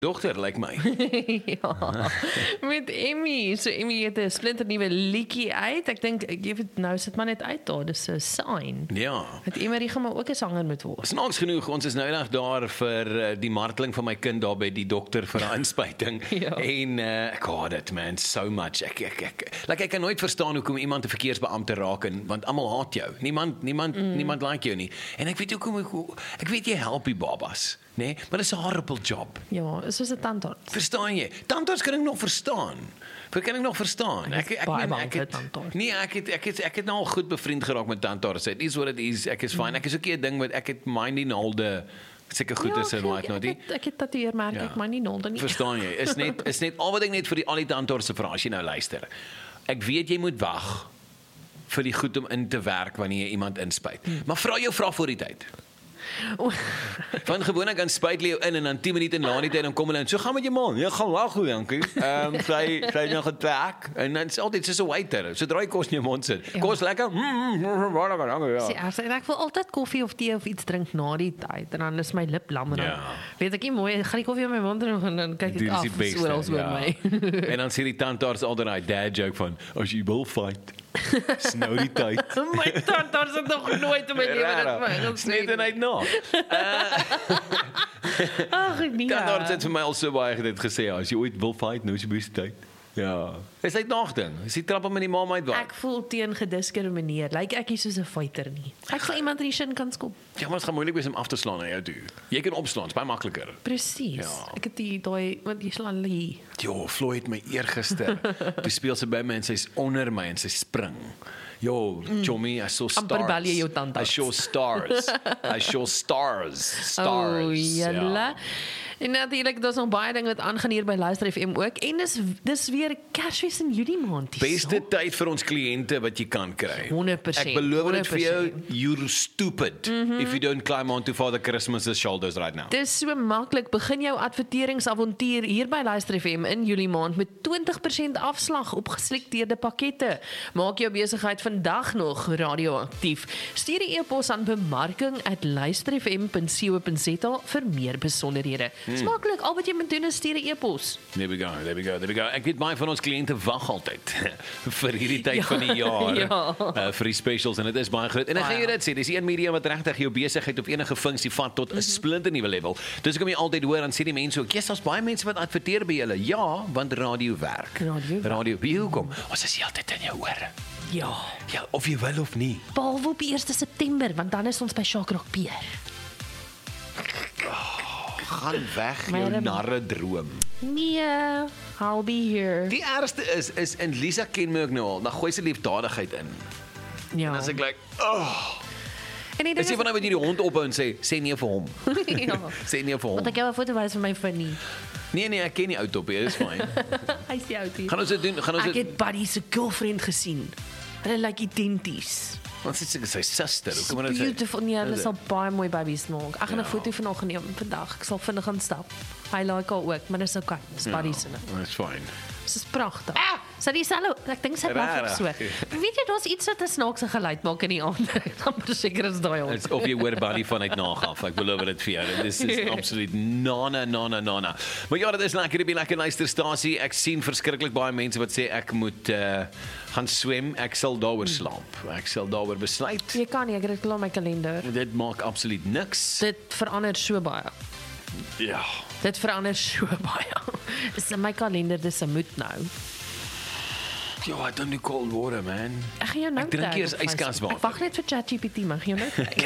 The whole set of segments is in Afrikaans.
Dogter, lyk my. Ja, met Emmy. So Emmy het 'n splinternuwe liedjie uit. Ek dink jy weet nou sit maar net uit daar. Dis 'n sign. Ja. Dat Emmy gaan maar ook 'n sanger moet word. Snaaks genoeg, ons is nou eendag daar vir die marteling van my kind daar by die dokter vir 'n inspuiting. Ja. En ek haat dit man so much. Ek kan nooit verstaan hoekom iemand 'n verkeersbeampte raak want almal haat jou. Niemand like jou nie. En ek weet ek weet jy help die babas, nee, maar dit is 'n horrible job. Ja, soos 'n tandarts. Verstaan jy? Tandarts kan ek nog verstaan. Ek is baie bang vir tandarts. Nee, ek het nou al goed bevriend geraak met tandarts. It is what it is. Ek is fine. Ek is ook 'n ding met ek het mindy naalde seker goed is en wat nou die. Ek het tatoeëermerk, ek my nie naalde nie. Verstaan jy? Is net al wat ek net vir al die tandarts se vra as jy nou luister. Ek weet jy moet wag vir die goed om in te werk wanneer jy iemand inspuit. Maar vra jou vraag voor die tyd. Van gewoonlik dan spuit hulle jou in en dan 10 minute na die tyd dan kom hulle en so gaan met jou man. Jy gaan lag hoe dankie. Sy nog getrek en dan is altyd soos 'n waiter. Sodra jy kos in jou mond sit. Ja. Kos lekker. Ek wil altyd koffie of tee of iets drink na die tyd en dan is my lip lam en dan weet ek nie mooi, ek gaan die koffie in my mond drink en dan kyk ek af oor my. En dan sê die tandarts altyd daai dad joke van as jy wil fight. Snou die tyd. My tandarts het nog nooit in my lewe dit my. Snet en uit na. Ag nee. Tandarts het vir my al so baie dit gesê, as jy ooit wil fight, nou is die beste tyd. Ja. Is dit nagding? Is die trap om in die ma uit Ek voel teen gediskrimineer. Lyk ek nie soos 'n fighter nie. Ek sal iemand in die shin kan skop. Ja, maar dit gaan moeilik wees om af te slaan na jou toe. Jy kan opslaan, is baie makliker. Presies. Ja. Ek het daai want jy slaan lê. Jo, Floyd my eergister. Toe speel sy by my en sy's onder my en sy spring. Yo, Jomi, I saw Amper bel jy jou stars. tandarts. I saw stars. I saw stars. Oh, julle. Ja. En natuurlik, daar's nog baie dinge wat aangaan hier by Luister FM ook. En dis weer Kersfees in Julie maand. Beste tyd vir ons kliënte wat jy kan kry. 100%. Ek beloof dit vir jou, you're stupid if you don't climb onto Father Christmas's shoulders right now. Dis so maklik. Begin jou adverteringsavontuur hier by Luister FM in Julie maand met 20% afslag op geselekteerde pakkette. Maak jou besigheid vandag nog radioaktief. Stuur 'n e-pos aan bemarking@luisterfm.co.za vir meer besonderhede. Smaklik, al wat jy moet doen is stuur 'n e-pos. There we go. Ek weet baie van ons kliënte wag altyd vir hierdie tyd van die jaar vir die specials en dit is baie groot. En ek gaan jou dit sê, dis een medium wat regtig jou besigheid op enige funksie vat tot 'n splinternuwe level. Dis hoekom jy altyd hoor dan sê die mense ook, "Ja, daar's baie mense wat adverteer by julle." Ja, want radio werk. Radio, hoekom? Ons is altyd in jou ore. Ja, of jy wil of nie. behalwe op 1 September, want dan is ons by Shakrok Pier. Gaan weg jou narre droom. Nee, I'll be here. Die ergste is en Lisa ken my ook nou al. Dan gooi sy liefdadigheid in. Ja. En as ek like, En die is jy ding van nou met hierdie hond ophou en sê nee vir hom. ja. Sê nee vir hom. Want ek jou 'n foto wys van my Fanny. Nee, ek ken nie ou toppie, dis fyn. Hy is die outie. Gaan ons dit doen? Ek het Buddy se girlfriend gesien. Hulle lyk identies. Want sy suster. Hoe kom dit? Beautiful. Nee, hulle sal baie mooi babies maak. Ek gaan 'n foto van haar geneem vandag. Ek sal vinnig gaan stap. Hy like haar ook, maar dis okay. Dis Buddy se. Dis fyn. Dis pragtig. Sy dis hallo, ek dink sy lag ook so. Weet jy, daar's iets wat 'n snaakse geluid maak in die aand. Dan seker is daai hond. Of jy hoor Buddy vanuit nagaf. Ek beloof dit vir jou. Dit is absoluut nana. Maar ja, dit is lekker by lekker luisterstasie. Ek sien verskriklik baie mense wat sê ek moet gaan swem. Ek sal daaroor slaap. Ek sal daaroor besluit. Jy kan nie, ek het dit klaar my kalender. Dit maak absoluut niks. Dit verander so baie. Ja. Dit verander so baie. Dis in my kalender, dis 'n moet nou. Ja, I don't need cold water, man. Ek gaan jou nou Ek drink eers ijskaswater. Ek wag net vir ChatGPT, man. Gaan jou nou kyk.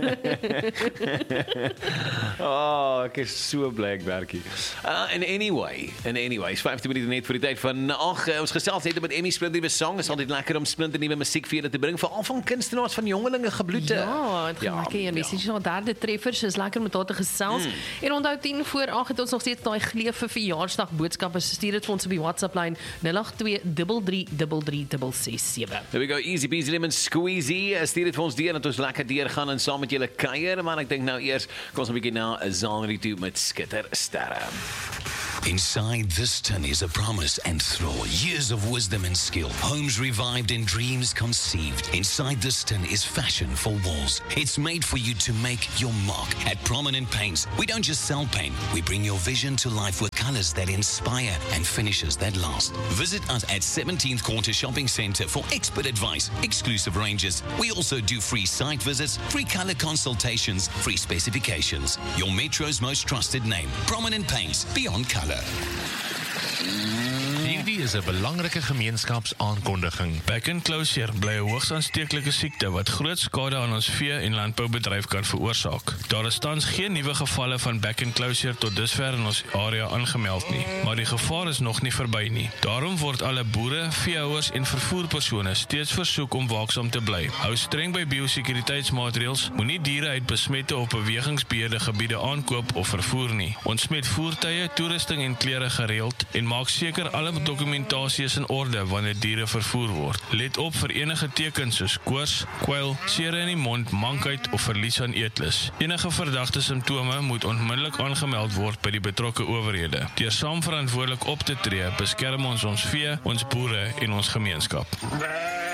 Ek is so bly ek werk hier. And anyways, 15 minute net vir die tyd van ons gesels net met Emmy splinternuwe song. Is altyd lekker om splinternuwe musiek vir julle te bring, veral van kunstenaars van jongelinge gebloede. Ja, dit gaan lekker en dis so 'n derde treffer, so is lekker met haar te gesels. En onthou 10 voor 8 het ons nog steeds daai gleef vir verjaarsdag boodskappe. Stuur dit vir ons op die WhatsApp lyn 082333667. There we go, easy peasy lemon squeezy. Stuur dit vir ons deur dat ons lekker deur gaan en saam met julle kuier, maar ek dink nou eers kom ons 'n bietjie na 'n genre toe met Skittersterre. Inside this tin is a promise and thrill, years of wisdom and skill, homes revived and dreams conceived. Inside this tin is fashion for walls. It's made for you to make your mark. At Prominent Paints, we don't just sell paint, we bring your vision to life with colors that inspire and finishes that last. Visit us at 17th Quarter Shopping Centre for expert advice, exclusive ranges. We also do free site visits, free color consultations, free specifications. Your Metro's most trusted name, Prominent Paints, beyond color. Hierdie is 'n belangrike gemeenskapsaankondiging. Back and closure bly 'n hoogs aansteeklike siekte wat groot skade aan ons vee- en landboubedryf kan veroorsaak. Daar is tans geen nuwe gevalle van back and closure tot dusver in ons area aangemeld nie, maar die gevaar is nog nie verby nie. Daarom word alle boere, veehouers en vervoerpersone steeds versoek om waaksaam te bly. Hou streng by biosekuriteitsmaatreëls, moenie diere uit besmette of bewegingsbeheerde gebiede aankoop of vervoer nie. Ontsmet voertuie, toerusting en klere gereeld en maak seker alle dokumentasie is in orde wanneer diere vervoer word. Let op vir enige tekens soos koors, kwyl, sere in die mond, mankheid of verlies aan eetlus. Enige verdagte simptome moet onmiddellik aangemeld word by die betrokke owerhede. Deur saam verantwoordelik op te tree, beskerm ons vee, ons boere en ons gemeenskap.